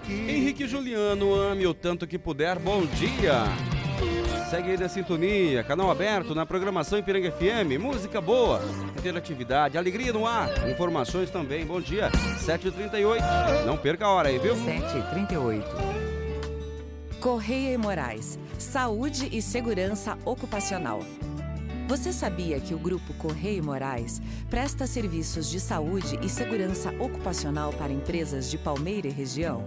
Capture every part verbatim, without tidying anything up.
Henrique Juliano, ame o tanto que puder, bom dia. Segue aí na sintonia, canal aberto na programação Ipiranga F M, música boa, interatividade, alegria no ar, informações também, bom dia, sete e trinta e oito, não perca a hora aí, viu? sete e trinta e oito. Correia e Moraes, saúde e segurança ocupacional. Você sabia que o Grupo Correia e Moraes presta serviços de saúde e segurança ocupacional para empresas de Palmeira e região?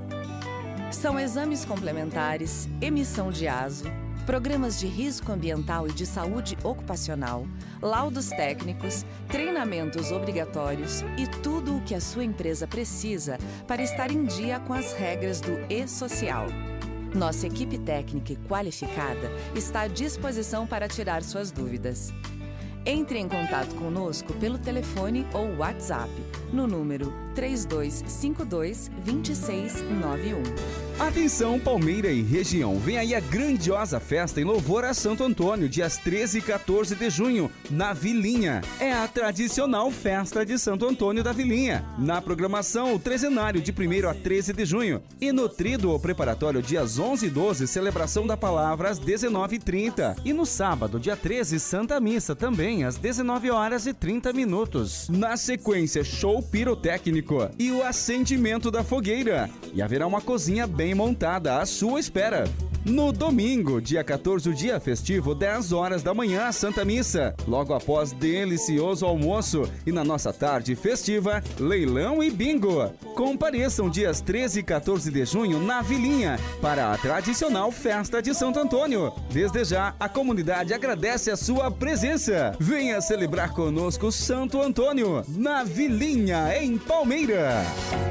São exames complementares, emissão de aso, programas de risco ambiental e de saúde ocupacional, laudos técnicos, treinamentos obrigatórios e tudo o que a sua empresa precisa para estar em dia com as regras do E-Social. Nossa equipe técnica e qualificada está à disposição para tirar suas dúvidas. Entre em contato conosco pelo telefone ou WhatsApp no número três dois cinco dois, dois seis nove um. Atenção Palmeira e região, vem aí a grandiosa festa em louvor a Santo Antônio, dias treze e quatorze de junho, na Vilinha. É a tradicional festa de Santo Antônio da Vilinha. Na programação, o trezenário de primeiro a treze de junho. E no tríduo preparatório, dias onze e doze, celebração da palavra às dezenove e trinta. E no sábado, dia treze, Santa Missa, também às dezenove horas e trinta minutos. Na sequência, show pirotécnico e o acendimento da fogueira. E haverá uma cozinha bem montada à sua espera. No domingo, dia quatorze, o dia festivo, dez horas da manhã, Santa Missa. Logo após delicioso almoço e na nossa tarde festiva, leilão e bingo. Compareçam dias treze e quatorze de junho na Vilinha para a tradicional festa de Santo Antônio. Desde já, a comunidade agradece a sua presença. Venha celebrar conosco Santo Antônio na Vilinha, em Palmeira.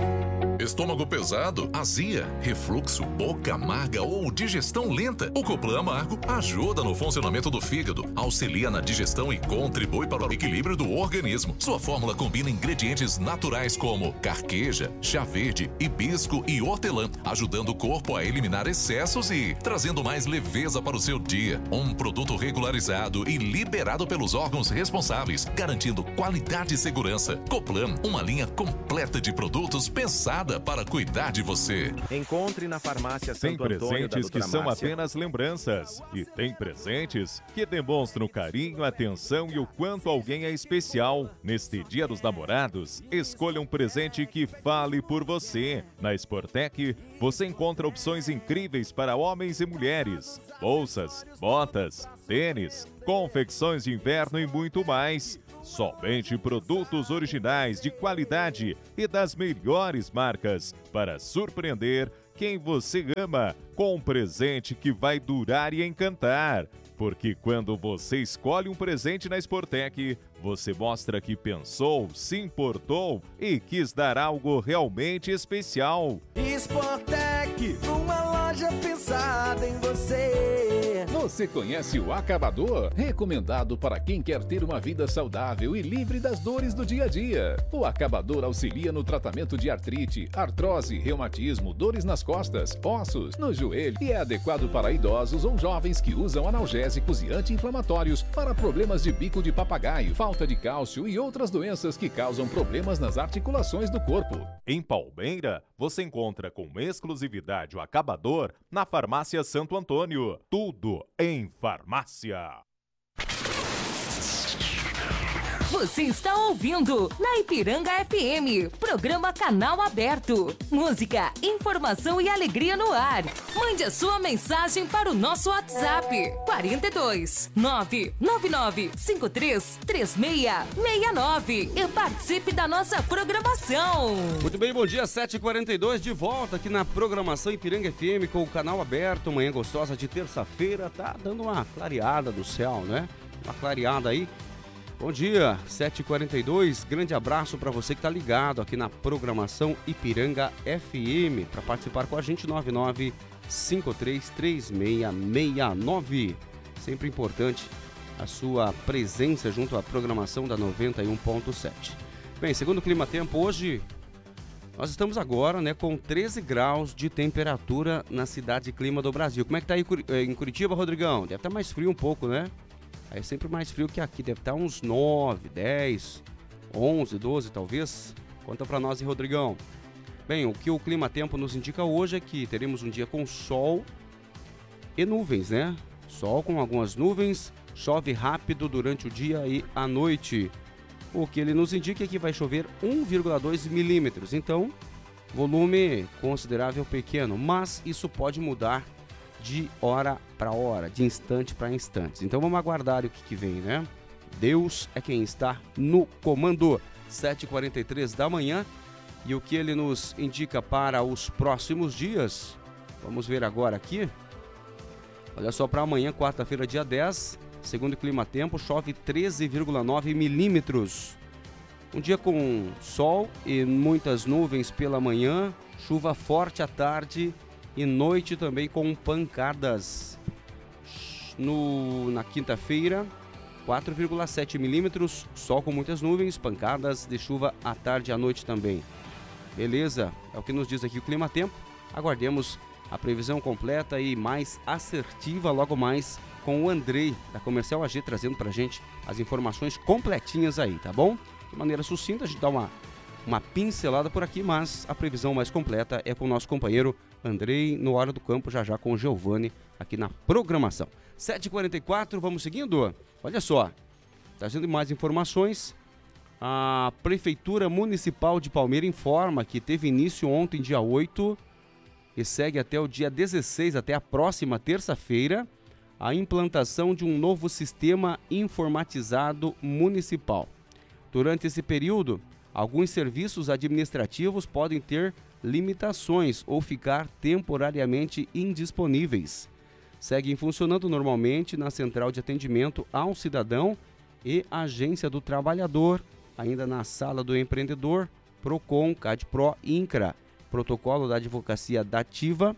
Estômago pesado, azia, refluxo, boca amarga ou digestão lenta. O Coplan Amargo ajuda no funcionamento do fígado, auxilia na digestão e contribui para o equilíbrio do organismo. Sua fórmula combina ingredientes naturais como carqueja, chá verde, hibisco e hortelã, ajudando o corpo a eliminar excessos e trazendo mais leveza para o seu dia. Um produto regularizado e liberado pelos órgãos responsáveis, garantindo qualidade e segurança. Coplan, uma linha completa de produtos pensada para cuidar de você. Encontre na farmácia Santo Tem Antônio da presentes que doutora são Márcia. apenas lembranças. E tem presentes que demonstram carinho, atenção e o quanto alguém é especial. Neste Dia dos Namorados, escolha um presente que fale por você. Na Sportec, você encontra opções incríveis para homens e mulheres. Bolsas, botas, tênis, confecções de inverno e muito mais. Somente produtos originais de qualidade e das melhores marcas para surpreender quem você ama com um presente que vai durar e encantar. Porque quando você escolhe um presente na Sportec, você mostra que pensou, se importou e quis dar algo realmente especial. Sportec, uma loja pensada em você. Você conhece o Acabador? Recomendado para quem quer ter uma vida saudável e livre das dores do dia a dia. O Acabador auxilia no tratamento de artrite, artrose, reumatismo, dores nas costas, ossos, no joelho e é adequado para idosos ou jovens que usam analgésicos e anti-inflamatórios para problemas de bico de papagaio, falta de cálcio e outras doenças que causam problemas nas articulações do corpo. Em Palmeira, você encontra com exclusividade o Acabador na Farmácia Santo Antônio. Tudo em farmácia. Você está ouvindo na Ipiranga F M, programa Canal Aberto. Música, informação e alegria no ar. Mande a sua mensagem para o nosso WhatsApp quarenta e dois, nove nove nove cinco três três seis seis nove e participe da nossa programação. Muito bem, bom dia, sete e quarenta e dois, de volta aqui na programação Ipiranga F M com o canal aberto. Manhã gostosa de terça-feira, tá dando uma clareada do céu, né? Uma clareada aí. Bom dia, sete e quarenta e dois, grande abraço para você que está ligado aqui na programação Ipiranga F M. Para participar com a gente, nove nove cinco três três seis seis nove. Sempre importante a sua presença junto à programação da noventa e um ponto sete. Bem, segundo o Clima Tempo, hoje nós estamos agora, né, com treze graus de temperatura na cidade Clima do Brasil. Como é que tá aí em Curitiba, Rodrigão? Deve estar mais frio um pouco, né? É sempre mais frio que aqui, deve estar uns nove, dez, onze, doze talvez. Conta pra nós aí, Rodrigão. Bem, o que o Clima Tempo nos indica hoje é que teremos um dia com sol e nuvens, né? Sol com algumas nuvens, chove rápido durante o dia e a noite. O que ele nos indica é que vai chover um vírgula dois milímetros, então volume considerável pequeno, mas isso pode mudar de hora para hora, de instante para instante. Então vamos aguardar o que, que vem, né? Deus é quem está no comando. sete e quarenta e três da manhã. E o que ele nos indica para os próximos dias? Vamos ver agora aqui. Olha só, para amanhã, quarta-feira, dia dez, segundo o Clima Tempo, chove treze vírgula nove milímetros. Um dia com sol e muitas nuvens pela manhã, chuva forte à tarde e noite também com pancadas. No, na quinta-feira, quatro vírgula sete milímetros, sol com muitas nuvens, pancadas de chuva à tarde e à noite também. Beleza, é o que nos diz aqui o Clima Tempo. Aguardemos a previsão completa e mais assertiva logo mais com o Andrei da Comercial A G trazendo pra gente as informações completinhas aí, tá bom? De maneira sucinta, a gente dá uma, uma pincelada por aqui, mas a previsão mais completa é com o nosso companheiro Andrei no Hora do Campo, já já com o Giovanni aqui na programação. sete e quarenta e quatro, vamos seguindo? Olha só, trazendo mais informações. A Prefeitura Municipal de Palmeira informa que teve início ontem, dia oito, e segue até o dia dezesseis, até a próxima terça-feira, a implantação de um novo sistema informatizado municipal. Durante esse período, alguns serviços administrativos podem ter limitações ou ficar temporariamente indisponíveis. Seguem funcionando normalmente na Central de Atendimento ao Cidadão e Agência do Trabalhador, ainda na Sala do Empreendedor, Procon, Cadpro, INCRA, Protocolo da Advocacia Dativa,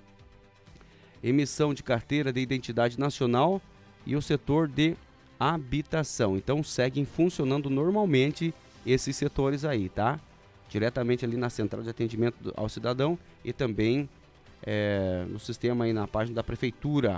emissão de carteira de identidade nacional e o setor de habitação. Então seguem funcionando normalmente esses setores aí, tá? Diretamente ali na Central de Atendimento ao Cidadão e também é, no sistema aí na página da Prefeitura.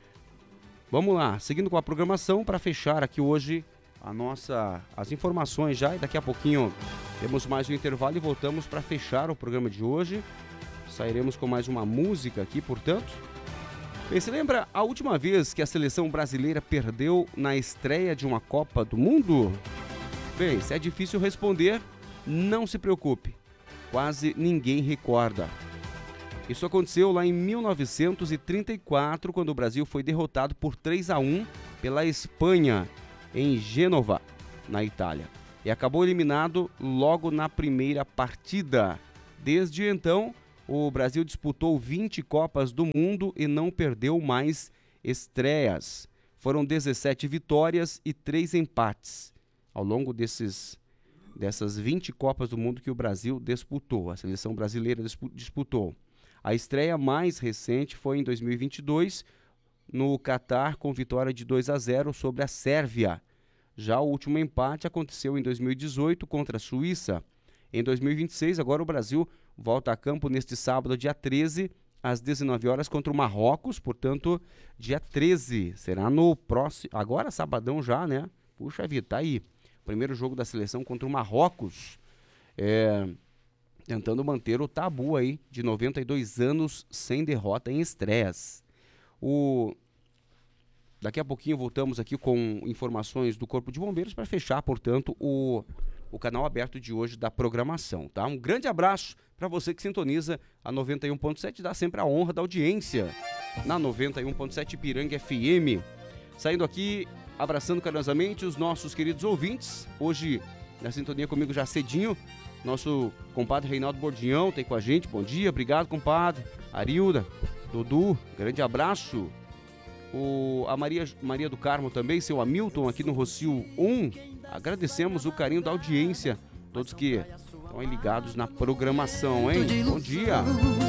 Vamos lá, seguindo com a programação para fechar aqui hoje a nossa, as informações já, e daqui a pouquinho temos mais um intervalo e voltamos para fechar o programa de hoje. Sairemos com mais uma música aqui, portanto. E se lembra a última vez que a seleção brasileira perdeu na estreia de uma Copa do Mundo? Bem, se é difícil responder, não se preocupe, quase ninguém recorda. Isso aconteceu lá em mil novecentos e trinta e quatro, quando o Brasil foi derrotado por três a um pela Espanha, em Gênova, na Itália, e acabou eliminado logo na primeira partida. Desde então, o Brasil disputou vinte Copas do Mundo e não perdeu mais estreias. Foram dezessete vitórias e três empates ao longo desses, dessas vinte Copas do Mundo que o Brasil disputou, a seleção brasileira disputou. A estreia mais recente foi em dois mil e vinte e dois, no Catar, com vitória de dois a zero sobre a Sérvia. Já o último empate aconteceu em dois mil e dezoito contra a Suíça. Em dois mil e vinte e seis, agora o Brasil volta a campo neste sábado, dia treze, às dezenove horas, contra o Marrocos, portanto, dia treze. Será no próximo, agora sabadão já, né? Puxa vida, tá aí. Primeiro jogo da seleção contra o Marrocos. É, tentando manter o tabu aí de noventa e dois anos sem derrota em estreias. O... Daqui a pouquinho voltamos aqui com informações do Corpo de Bombeiros para fechar, portanto, o, o canal aberto de hoje da programação, tá? Um grande abraço para você que sintoniza a noventa e um ponto sete, dá sempre a honra da audiência na noventa e um ponto sete Ipiranga F M. Saindo aqui, abraçando carinhosamente os nossos queridos ouvintes, hoje na sintonia comigo já cedinho, nosso compadre Reinaldo Bordião tem com a gente. Bom dia, obrigado, compadre. Arilda, Dudu, grande abraço. O, a Maria, Maria do Carmo também, seu Hamilton aqui no Rocio um. Agradecemos o carinho da audiência, todos que estão aí ligados na programação, hein? Bom dia.